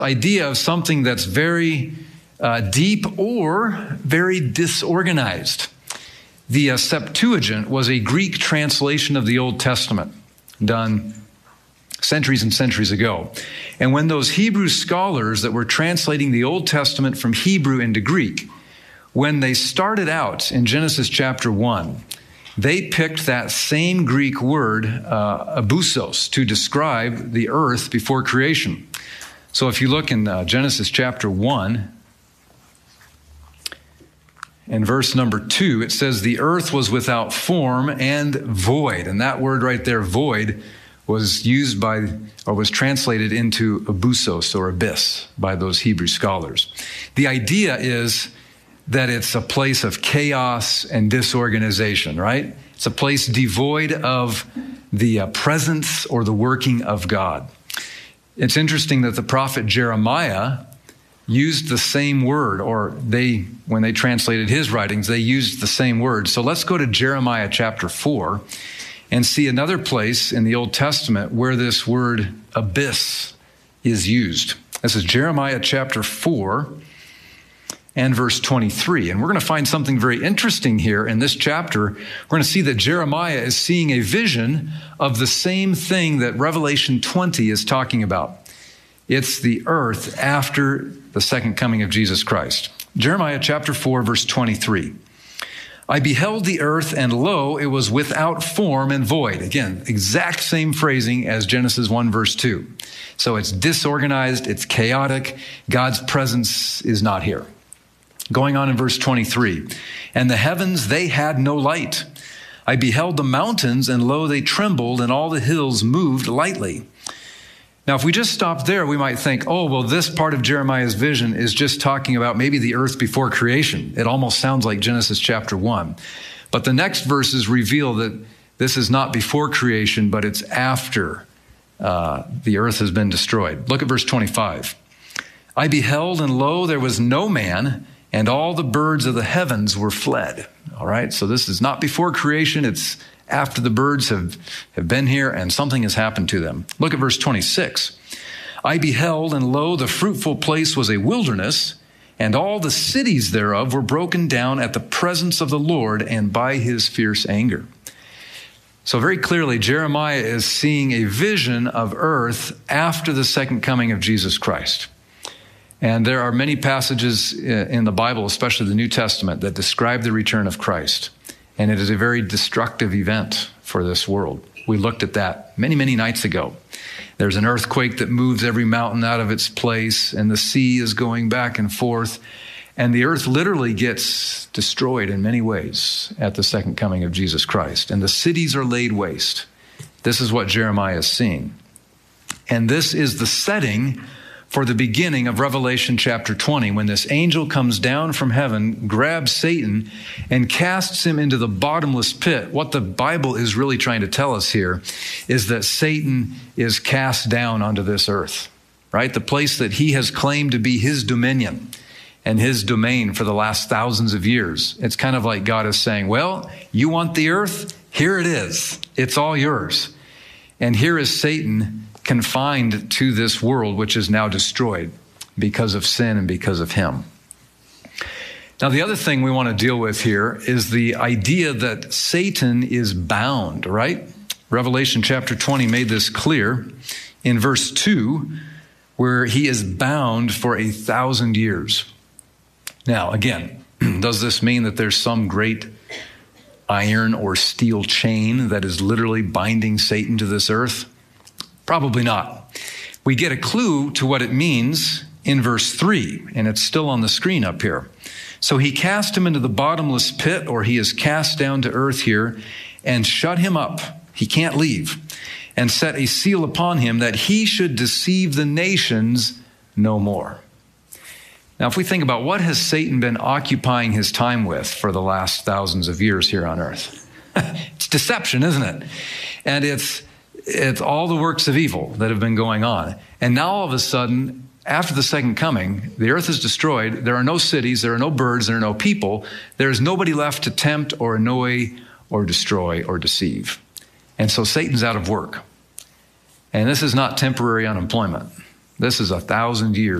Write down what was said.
idea of something that's very deep or very disorganized. The Septuagint was a Greek translation of the Old Testament done centuries and centuries ago. And when those Hebrew scholars that were translating the Old Testament from Hebrew into Greek, when they started out in Genesis chapter 1, they picked that same Greek word, abusos, to describe the earth before creation. So if you look in Genesis chapter 1, in verse number 2, it says, the earth was without form and void. And that word right there, void, was used was translated into abusos, or abyss, by those Hebrew scholars. The idea is that it's a place of chaos and disorganization, right? It's a place devoid of the presence or the working of God. It's interesting that the prophet Jeremiah used the same word, or when they translated his writings, they used the same word. So let's go to Jeremiah chapter 4 and see another place in the Old Testament where this word abyss is used. This is Jeremiah chapter 4 and verse 23. And we're going to find something very interesting here in this chapter. We're going to see that Jeremiah is seeing a vision of the same thing that Revelation 20 is talking about. It's the earth after the second coming of Jesus Christ. Jeremiah chapter 4, verse 23. I beheld the earth, and lo, it was without form and void. Again, exact same phrasing as Genesis 1, verse 2. So it's disorganized, it's chaotic. God's presence is not here. Going on in verse 23. And the heavens, they had no light. I beheld the mountains, and lo, they trembled, and all the hills moved lightly. Now, if we just stop there, we might think, oh, well, this part of Jeremiah's vision is just talking about maybe the earth before creation. It almost sounds like Genesis chapter 1. But the next verses reveal that this is not before creation, but it's after the earth has been destroyed. Look at verse 25. I beheld, and lo, there was no man, and all the birds of the heavens were fled. All right, so this is not before creation. It's after the birds have been here and something has happened to them. Look at verse 26. I beheld, and lo, the fruitful place was a wilderness, and all the cities thereof were broken down at the presence of the Lord and by his fierce anger. So very clearly, Jeremiah is seeing a vision of earth after the second coming of Jesus Christ. And there are many passages in the Bible, especially the New Testament, that describe the return of Christ. And it is a very destructive event for this world. We looked at that many, many nights ago. There's an earthquake that moves every mountain out of its place, and the sea is going back and forth. And the earth literally gets destroyed in many ways at the second coming of Jesus Christ. And the cities are laid waste. This is what Jeremiah is seeing. And this is the setting for the beginning of Revelation chapter 20, when this angel comes down from heaven, grabs Satan, and casts him into the bottomless pit. What the Bible is really trying to tell us here is that Satan is cast down onto this earth, right? The place that he has claimed to be his dominion and his domain for the last thousands of years. It's kind of like God is saying, well, you want the earth? Here it is. It's all yours. And here is Satan confined to this world, which is now destroyed because of sin and because of him. Now, the other thing we want to deal with here is the idea that Satan is bound, right? Revelation chapter 20 made this clear in verse 2, where he is bound for 1,000 years. Now, again, does this mean that there's some great iron or steel chain that is literally binding Satan to this earth? Probably not. We get a clue to what it means in verse 3, and it's still on the screen up here. So he cast him into the bottomless pit, or he is cast down to earth here, and shut him up. He can't leave. And set a seal upon him that he should deceive the nations no more. Now, if we think about what has Satan been occupying his time with for the last thousands of years here on earth? It's deception, isn't it? And it's all the works of evil that have been going on. And now all of a sudden, after the second coming, the earth is destroyed. There are no cities, there are no birds, there are no people. There is nobody left to tempt or annoy or destroy or deceive. And so Satan's out of work. And this is not temporary unemployment. This is 1,000 years